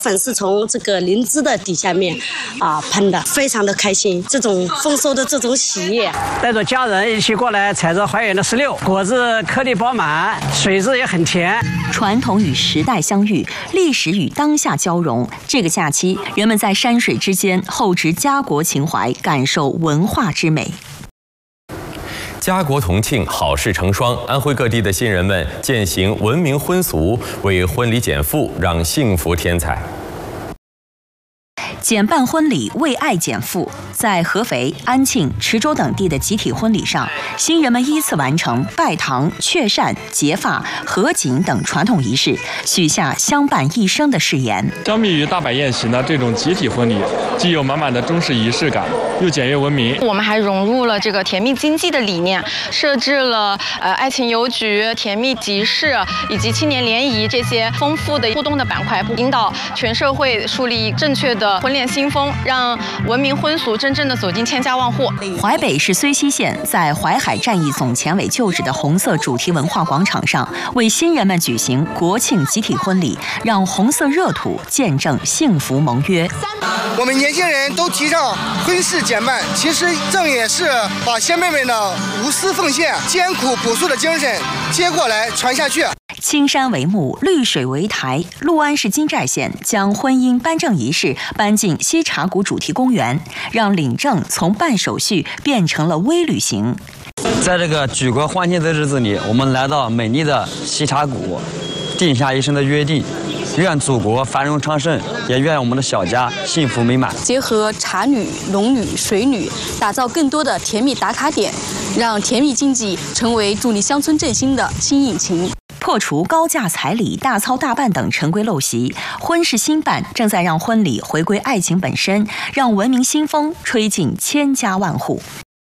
粉是从这个灵芝的底下面喷的，非常的开心。这种丰收的这种喜悦， 带着家人一起过来采着花园的石榴，果子颗粒饱满，水质也很甜。 传统与时代相遇，历史与当下交融。这个假期，人们在山水之间厚植家国情怀，感受文化之美。 家国同庆，好事成双。安徽各地的新人们践行文明婚俗，为婚礼减负，让幸福添彩。 减半婚礼，为爱减负。在合肥、安庆、池州等地的集体婚礼上，新人们依次完成拜堂、确扇、结发、合卺等传统仪式，许下相伴一生的誓言。 相比于大摆宴席呢，这种集体婚礼既有满满的中式仪式感，又简约文明。 我们还融入了这个甜蜜经济的理念，设置了爱情邮局、甜蜜集市以及青年联谊这些丰富的互动的板块，引导全社会树立正确的婚恋新风，让文明婚俗真正的走进千家万户。 淮北市睢溪县在淮海战役总前委旧址的红色主题文化广场上，为新人们举行国庆集体婚礼，让红色热土见证幸福盟约。 我们年轻人都提倡婚事减半，其实正也是把先辈们的无私奉献、艰苦朴素的精神接过来传下去。 青山为幕，绿水为台。六安市金寨县将婚姻颁证仪式搬进西茶谷主题公园，让领证从办手续变成了微旅行。 在这个举国欢庆的日子里，我们来到美丽的西茶谷，定下一生的约定。愿祖国繁荣昌盛，也愿我们的小家幸福美满。 结合茶女、龙女、水女，打造更多的甜蜜打卡点，让甜蜜经济成为助力乡村振兴的新引擎。 破除高价彩礼、大操大办等陈规陋习，婚事新办正在让婚礼回归爱情本身，让文明新风吹进千家万户。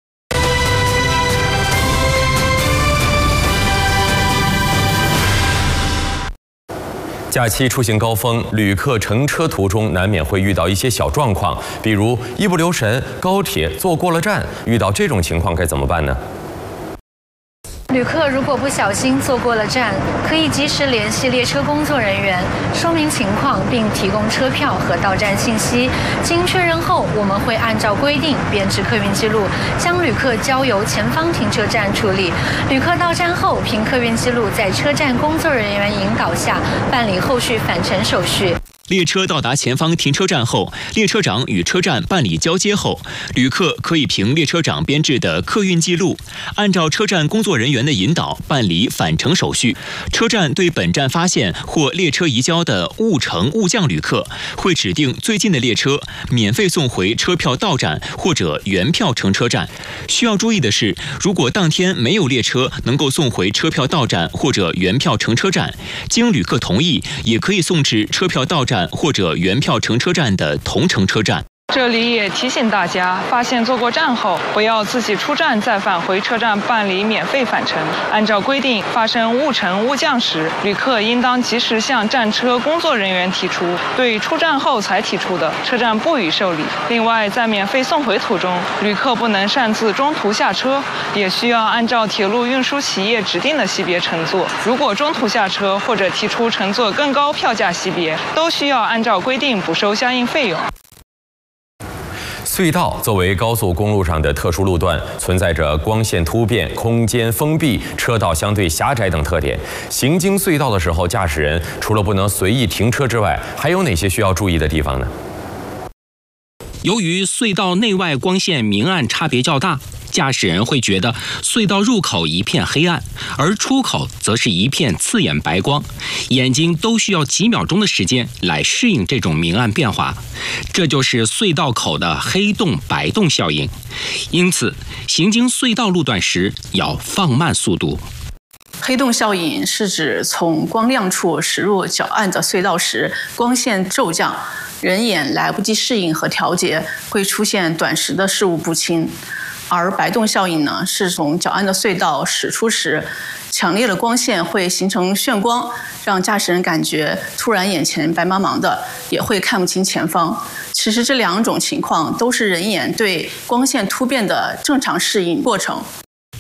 假期出行高峰，旅客乘车途中难免会遇到一些小状况，比如一不留神高铁坐过了站，遇到这种情况该怎么办呢？ 旅客如果不小心坐过了站，可以及时联系列车工作人员，说明情况并提供车票和到站信息。经确认后，我们会按照规定编制客运记录，将旅客交由前方停车站处理。旅客到站后，凭客运记录在车站工作人员引导下办理后续返程手续。 列车到达前方停车站后，列车长与车站办理交接后，旅客可以凭列车长编制的客运记录，按照车站工作人员的引导办理返程手续。车站对本站发现或列车移交的误乘误降旅客，会指定最近的列车，免费送回车票到站或者原票乘车站。需要注意的是，如果当天没有列车能够送回车票到站或者原票乘车站，经旅客同意，也可以送至车票到站或者原票乘车站的同乘车站。 这里也提醒大家，发现坐过站后，不要自己出站再返回车站办理免费返程。按照规定，发生误乘误降时，旅客应当及时向站车工作人员提出，对出站后才提出的，车站不予受理。另外，在免费送回途中，旅客不能擅自中途下车，也需要按照铁路运输企业指定的级别乘坐。如果中途下车或者提出乘坐更高票价级别，都需要按照规定补收相应费用。 隧道作为高速公路上的特殊路段，存在着光线突变、空间封闭、车道相对狭窄等特点。行经隧道的时候，驾驶人除了不能随意停车之外，还有哪些需要注意的地方呢？ 由于隧道内外光线明暗差别较大，驾驶人会觉得隧道入口一片黑暗，而出口则是一片刺眼白光，眼睛都需要几秒钟的时间来适应这种明暗变化，这就是隧道口的黑洞白洞效应。因此，行经隧道路段时要放慢速度。 黑洞效应是指从光亮处驶入较暗的隧道时，光线骤降，人眼来不及适应和调节，会出现短时的视物不清。而白洞效应呢，是从较暗的隧道驶出时，强烈的光线会形成眩光，让驾驶人感觉突然眼前白茫茫的，也会看不清前方。其实这两种情况都是人眼对光线突变的正常适应过程。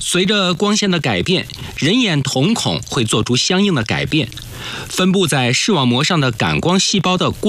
随着光线的改变，人眼瞳孔会做出相应的改变。分布在视网膜上的感光细胞的光